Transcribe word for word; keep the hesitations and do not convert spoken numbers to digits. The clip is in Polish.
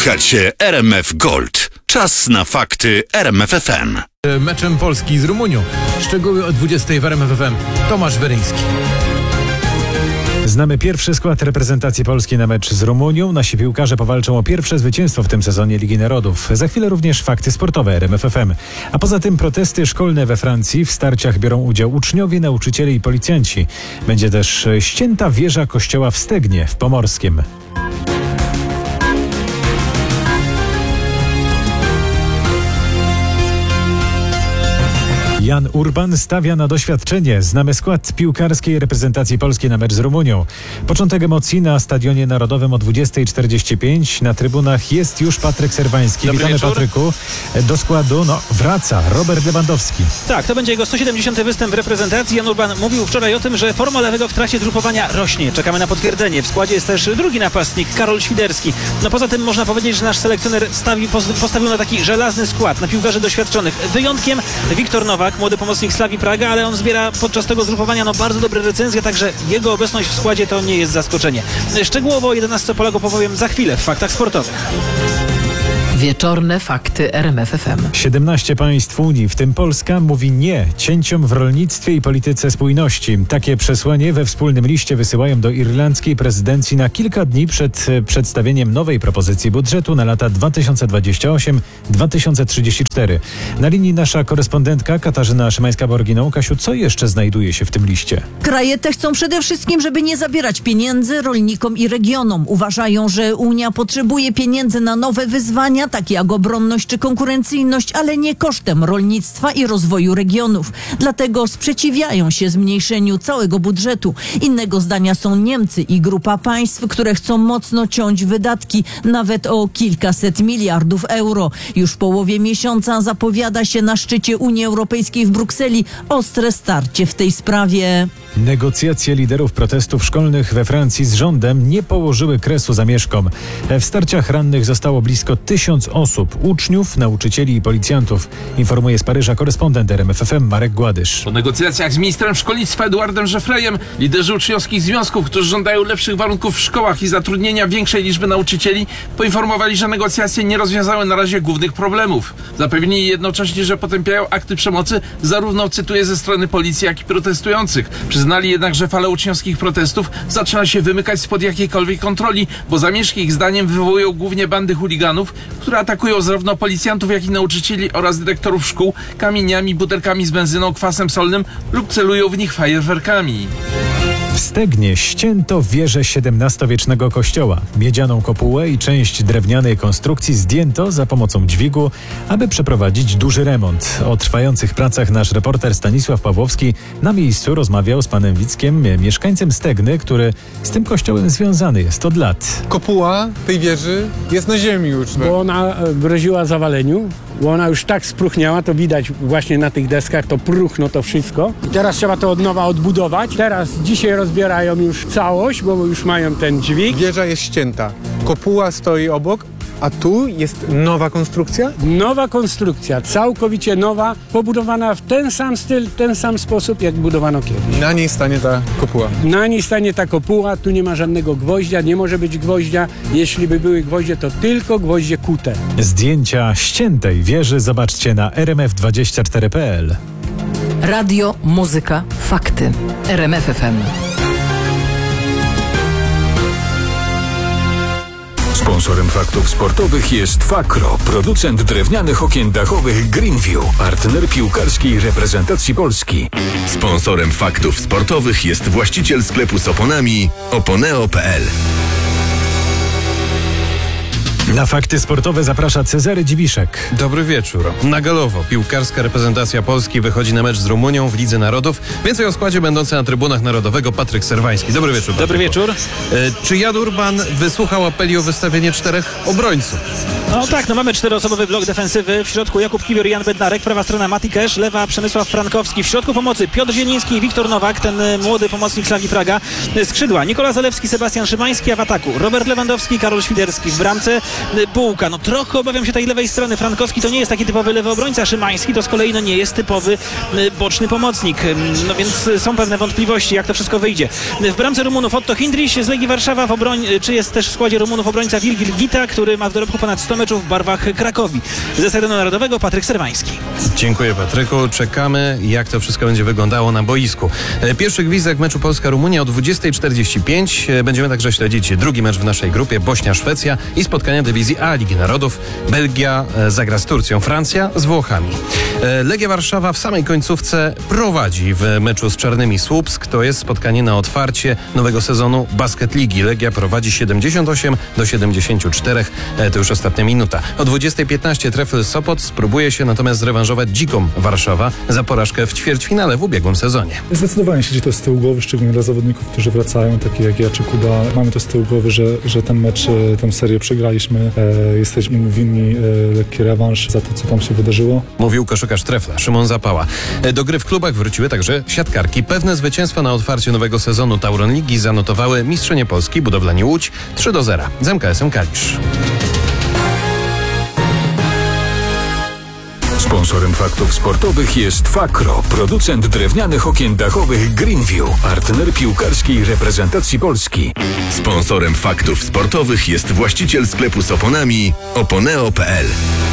Słuchacie R M F Gold. Czas na fakty R M F F M. Meczem Polski z Rumunią. Szczegóły o dwudziestej w R M F F M. Tomasz Weryński. Znamy pierwszy skład reprezentacji Polski na mecz z Rumunią. Nasi piłkarze powalczą o pierwsze zwycięstwo w tym sezonie Ligi Narodów. Za chwilę również fakty sportowe R M F F M. A poza tym protesty szkolne we Francji. W starciach biorą udział uczniowie, nauczyciele i policjanci. Będzie też ścięta wieża kościoła w Stegnie w Pomorskiem. Jan Urban stawia na doświadczenie. Znamy skład piłkarskiej reprezentacji Polski na mecz z Rumunią. Początek emocji na Stadionie Narodowym o dwudziestej czterdzieści pięć. Na trybunach jest już Patryk Serwański. Dobry Witamy, wieczór. Patryku. Do składu no, wraca Robert Lewandowski. Tak, to będzie jego sto siedemdziesiąty występ w reprezentacji. Jan Urban mówił wczoraj o tym, że forma lewego w trakcie zgrupowania rośnie. Czekamy na potwierdzenie. W składzie jest też drugi napastnik, Karol Świderski. No poza tym można powiedzieć, że nasz selekcjoner stawi, postawił na taki żelazny skład, na piłkarzy doświadczonych. Wyjątkiem Wiktor Nowak, młody pomocnik Slavii Praga, ale on zbiera podczas tego zgrupowania no, bardzo dobre recenzje, także jego obecność w składzie to nie jest zaskoczenie. Szczegółowo o jedenastce Polaków opowiem za chwilę w faktach sportowych. Wieczorne fakty R M F F M. siedemnaście państw Unii, w tym Polska, mówi nie cięciom w rolnictwie i polityce spójności. Takie przesłanie we wspólnym liście wysyłają do irlandzkiej prezydencji na kilka dni przed przedstawieniem nowej propozycji budżetu na lata dwa tysiące dwudziesty ósmy do dwa tysiące trzydziestego czwartego. Na linii nasza korespondentka Katarzyna Szymańska-Borginą. Kasiu, co jeszcze znajduje się w tym liście? Kraje te chcą przede wszystkim, żeby nie zabierać pieniędzy rolnikom i regionom. Uważają, że Unia potrzebuje pieniędzy na nowe wyzwania, takie jak obronność czy konkurencyjność, ale nie kosztem rolnictwa i rozwoju regionów. Dlatego sprzeciwiają się zmniejszeniu całego budżetu. Innego zdania są Niemcy i grupa państw, które chcą mocno ciąć wydatki, nawet o kilkaset miliardów euro. Już w połowie miesiąca zapowiada się na szczycie Unii Europejskiej w Brukseli ostre starcie w tej sprawie. Negocjacje liderów protestów szkolnych we Francji z rządem nie położyły kresu zamieszkom. W starciach rannych zostało blisko tysiąc osób, uczniów, nauczycieli i policjantów. Informuje z Paryża korespondent R M F F M Marek Gładysz. Po negocjacjach z ministrem szkolnictwa Eduardem Żefrejem liderzy uczniowskich związków, którzy żądają lepszych warunków w szkołach i zatrudnienia większej liczby nauczycieli, poinformowali, że negocjacje nie rozwiązały na razie głównych problemów. Zapewnili jednocześnie, że potępiają akty przemocy zarówno, cytuję, ze strony policji, jak i protestujących. Przyznali jednak, że fala uczniowskich protestów zaczyna się wymykać spod jakiejkolwiek kontroli, bo zamieszki ich zdaniem wywołują głównie bandy chuliganów, które atakują zarówno policjantów, jak i nauczycieli oraz dyrektorów szkół kamieniami, butelkami z benzyną, kwasem solnym lub celują w nich fajerwerkami. W Stegnie ścięto wieżę siedemnastowiecznego kościoła. Miedzianą kopułę i część drewnianej konstrukcji zdjęto za pomocą dźwigu, aby przeprowadzić duży remont. O trwających pracach nasz reporter Stanisław Pawłowski na miejscu rozmawiał z panem Wickiem, mieszkańcem Stegny, który z tym kościołem związany jest od lat. Kopuła tej wieży jest na ziemi już. Bo ona groziła zawaleniu, bo ona już tak spróchniała, to widać właśnie na tych deskach, to próchno to wszystko. I teraz trzeba to od nowa odbudować. Teraz dzisiaj rozbierają już całość, bo już mają ten dźwig. Wieża jest ścięta. Kopuła stoi obok, a tu jest nowa konstrukcja? Nowa konstrukcja, całkowicie nowa, pobudowana w ten sam styl, ten sam sposób, jak budowano kiedyś. Na niej stanie ta kopuła. Na niej stanie ta kopuła, tu nie ma żadnego gwoździa, nie może być gwoździa. Jeśli by były gwoździe, to tylko gwoździe kute. Zdjęcia ściętej wieży zobaczcie na r m f dwadzieścia cztery kropka p l. Radio, muzyka, fakty. R M F F M. Sponsorem faktów sportowych jest Fakro, producent drewnianych okien dachowych Greenview, partner piłkarskiej reprezentacji Polski. Sponsorem faktów sportowych jest właściciel sklepu z oponami oponeo kropka p l. Na fakty sportowe zaprasza Cezary Dziwiszek. Dobry wieczór. Na galowo piłkarska reprezentacja Polski wychodzi na mecz z Rumunią w Lidze Narodów. Więcej o składzie będący na trybunach Narodowego Patryk Serwański. Dobry wieczór. Dobry Patryku. wieczór. E, czy Jan Urban wysłuchał apeli o wystawienie czterech obrońców? No tak, no mamy czteroosobowy blok defensywy. W środku Jakub Kiwior i Jan Bednarek, prawa strona Mati Kesz, lewa Przemysław Frankowski. W środku pomocy Piotr Zieliński i Wiktor Nowak, ten młody pomocnik Slavii Praga. Skrzydła Nikola Zalewski, Sebastian Szymański, a w ataku Robert Lewandowski, Karol Świderski. W bramce Bułka. No trochę obawiam się tej lewej strony. Frankowski to nie jest taki typowy lewy obrońca, Szymański to z kolei no, nie jest typowy boczny pomocnik. No więc są pewne wątpliwości, jak to wszystko wyjdzie. W bramce Rumunów Otto Hindriś z Legii Warszawa, w obroń... czy jest też w składzie Rumunów obrońca Wilgil Gita, który ma w dorobku ponad sto meczów w barwach Krakowi. Ze Stadionu Narodowego Patryk Serwański. Dziękuję, Patryku. Czekamy, jak to wszystko będzie wyglądało na boisku. Pierwszy gwizdek meczu Polska-Rumunia o dwudziestej czterdzieści pięć. Będziemy także śledzić drugi mecz w naszej grupie, Bośnia-Szwecja i spotkania dywizji A Ligi Narodów. Belgia zagra z Turcją, Francja z Włochami. Legia Warszawa w samej końcówce prowadzi w meczu z Czarnymi Słupsk. To jest spotkanie na otwarcie nowego sezonu Basket Ligi. Legia prowadzi siedemdziesiąt osiem do siedemdziesięciu czterech. To już ostatnia minuta. O dwudziestej piętnaście Trefl Sopot spróbuje się natomiast zrewanżować Dziką Warszawa za porażkę w ćwierćfinale w ubiegłym sezonie. Zdecydowanie siedzi to z tyłu głowy, szczególnie dla zawodników, którzy wracają, takie jak ja czy Kuba. Mamy to z tyłu głowy, że, że ten mecz, tę serię przegraliśmy. E, jesteśmy winni e, lekki rewanż za to, co tam się wydarzyło. Mówił koszykarz Trefla, Szymon Zapała. Do gry w klubach wróciły także siatkarki. Pewne zwycięstwa na otwarcie nowego sezonu Tauron Ligi zanotowały mistrzynie Polski Budowlani Łódź trzy do zera z M K S-em Kalisz. Sponsorem faktów sportowych jest Fakro, producent drewnianych okien dachowych Greenview, partner piłkarskiej reprezentacji Polski. Sponsorem faktów sportowych jest właściciel sklepu z oponami oponeo kropka p l.